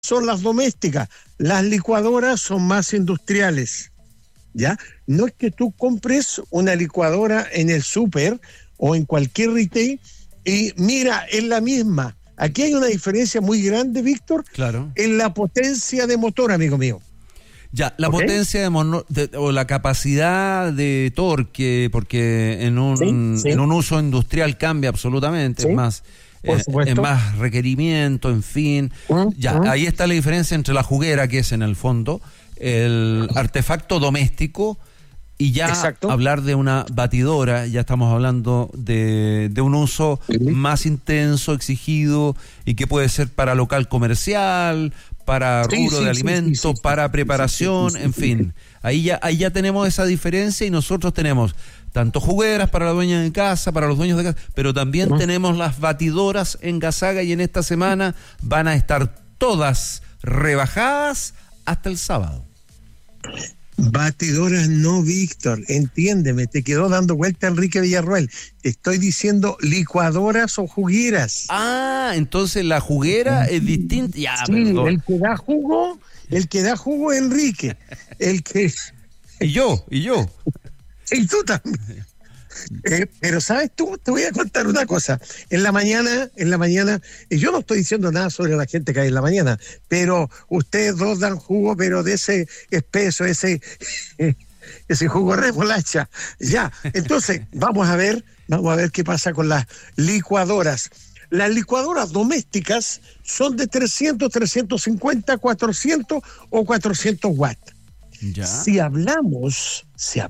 son las domésticas. Las licuadoras son más industriales, ¿ya? No es que tú compres una licuadora en el súper o en cualquier retail y mira, es la misma. Aquí hay una diferencia muy grande, Víctor, claro, en la potencia de motor, amigo mío. Ya, la potencia o la capacidad de torque, porque en un uso industrial cambia absolutamente, es más, en más requerimiento, en fin. Ahí está la diferencia entre la juguera, que es en el fondo el artefacto doméstico, y ya hablar de una batidora, ya estamos hablando de un uso más intenso, exigido, y que puede ser para local comercial, para rubro de alimentos, para preparación, en fin. Ahí ya tenemos esa diferencia, y nosotros tenemos tanto jugueras para la dueña de casa, para los dueños de casa, pero también tenemos las batidoras en Gasaga, y en esta semana van a estar todas rebajadas hasta el sábado. Batidoras no, Víctor, entiéndeme, te quedó dando vuelta Enrique Villarroel. Te estoy diciendo licuadoras o jugueras. Ah, entonces la juguera es distinta. Ya, sí, perdón. El que da jugo, Enrique. El que... Y yo. Y tú también. Pero sabes tú, te voy a contar una cosa. En la mañana, yo no estoy diciendo nada sobre la gente que hay en la mañana, pero ustedes dos dan jugo, pero de ese espeso, ese jugo remolacha. Ya, entonces vamos a ver qué pasa con las licuadoras. Las licuadoras domésticas son de 300, 350, 400 o 400 watts. ¿Ya? Si hablamos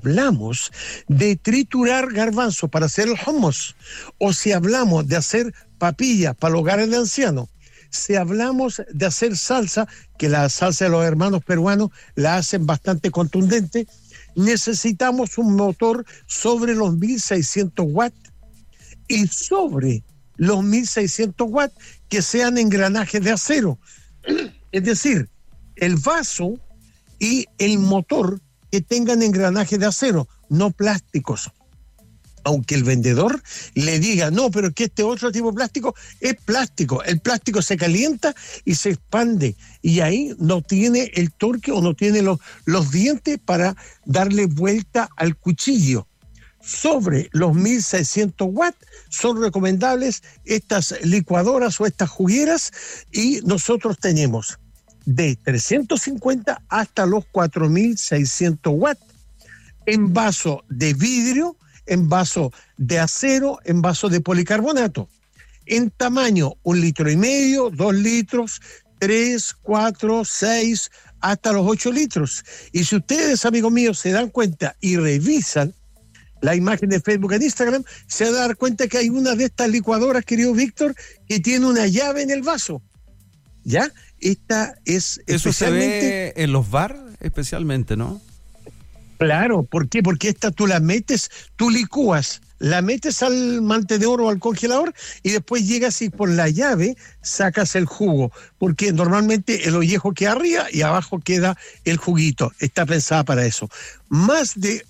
de triturar garbanzo para hacer el hummus, o si hablamos de hacer papilla para los hogares de ancianos, si hablamos de hacer salsa, que la salsa de los hermanos peruanos la hacen bastante contundente, necesitamos un motor sobre los 1600 watts, y sobre los 1600 watts que sean engranajes de acero. Es decir, el vaso y el motor que tengan engranajes de acero, no plásticos. Aunque el vendedor le diga, no, pero que este otro tipo de plástico es plástico. El plástico se calienta y se expande, y ahí no tiene el torque o no tiene los dientes para darle vuelta al cuchillo. Sobre los 1600 watts son recomendables estas licuadoras o estas jugueras, y nosotros tenemos de 350 hasta los 4600 watts, en vaso de vidrio, en vaso de acero, en vaso de policarbonato, en tamaño 1,5 litros, 2 litros, 3, 4, 6, hasta los 8 litros. Y si ustedes, amigos míos, se dan cuenta y revisan la imagen de Facebook en Instagram, se van a dar cuenta que hay una de estas licuadoras, querido Víctor, que tiene una llave en el vaso. ¿Ya? Esta es eso especialmente... se ve en los bar especialmente, ¿no? Claro, ¿por qué? Porque esta tú la metes, tú licúas, la metes al mantenedor o al congelador, y después llegas y por la llave sacas el jugo, porque normalmente el ollejo queda arriba y abajo queda el juguito. Está pensada para eso. Más de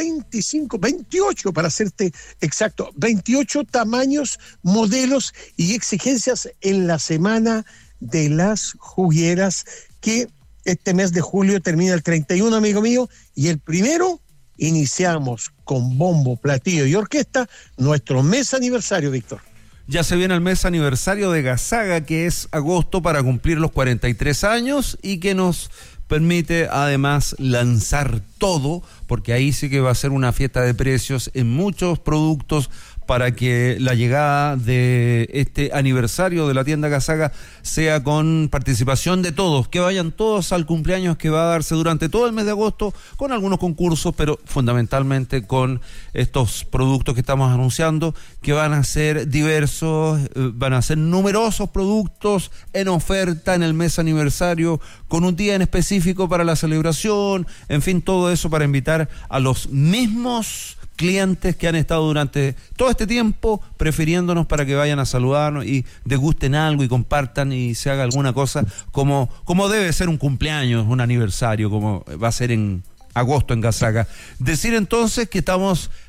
28, para hacerte exacto, 28 tamaños, modelos y exigencias en la semana de las jugueras, que este mes de julio termina el 31, amigo mío, y el 1 iniciamos con bombo, platillo y orquesta nuestro mes aniversario, Víctor. Ya se viene el mes aniversario de Gasaga, que es agosto, para cumplir los 43 años, y que nos permite además lanzar todo, porque ahí sí que va a ser una fiesta de precios en muchos productos, para que la llegada de este aniversario de la tienda Gasaga sea con participación de todos, que vayan todos al cumpleaños que va a darse durante todo el mes de agosto, con algunos concursos, pero fundamentalmente con estos productos que estamos anunciando, que van a ser diversos, van a ser numerosos productos en oferta en el mes aniversario, con un día en específico para la celebración, en fin, todo eso para invitar a los mismos clientes que han estado durante todo este tiempo prefiriéndonos, para que vayan a saludarnos y degusten algo y compartan y se haga alguna cosa como debe ser un cumpleaños, un aniversario, como va a ser en agosto en Gasaga. Decir entonces que estamos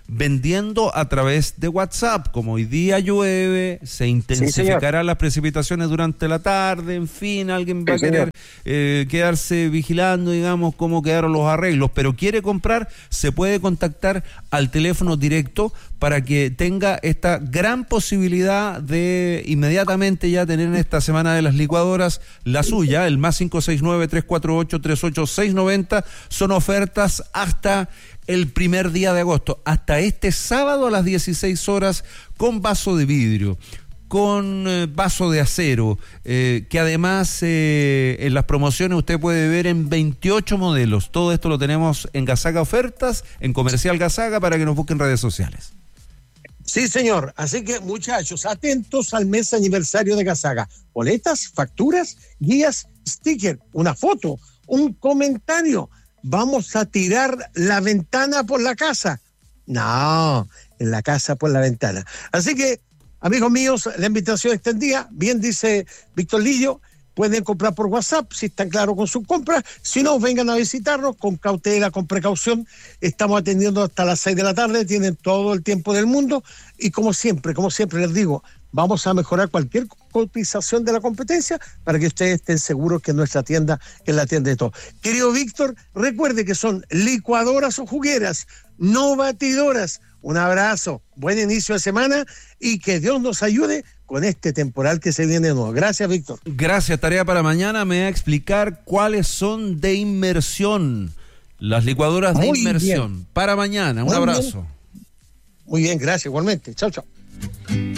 vendiendo a través de WhatsApp. Como hoy día llueve, se intensificarán las precipitaciones durante la tarde, en fin, alguien va a querer quedarse vigilando, digamos, cómo quedaron los arreglos, pero quiere comprar, se puede contactar al teléfono directo para que tenga esta gran posibilidad de inmediatamente ya tener en esta semana de las licuadoras la suya, el más 569-348-38690. Son ofertas hasta el primer día de agosto, hasta este sábado a las 16 horas, con vaso de vidrio, con vaso de acero, que además en las promociones usted puede ver en 28 modelos. Todo esto lo tenemos en Gasaga Ofertas, en Comercial Gasaga, para que nos busquen en redes sociales. Sí, señor. Así que, muchachos, atentos al mes aniversario de Gasaga. Boletas, facturas, guías, sticker, una foto, un comentario. ¿Vamos a tirar la ventana por la casa? No, en la casa por la ventana. Así que, amigos míos, la invitación extendida. Bien dice Víctor Lillo, pueden comprar por WhatsApp si están claros con sus compras. Si no, vengan a visitarnos con cautela, con precaución. Estamos atendiendo hasta las 6 de la tarde, tienen todo el tiempo del mundo. Y como siempre les digo, vamos a mejorar cualquier cotización de la competencia para que ustedes estén seguros que nuestra tienda es la tienda de todo. Querido Víctor, recuerde que son licuadoras o jugueras, no batidoras. Un abrazo, buen inicio de semana y que Dios nos ayude con este temporal que se viene de nuevo. Gracias, Víctor. Gracias. Tarea para mañana, me va a explicar cuáles son de inmersión, las licuadoras de inmersión. Para mañana, un abrazo. Muy bien, gracias, igualmente. Chao, chao.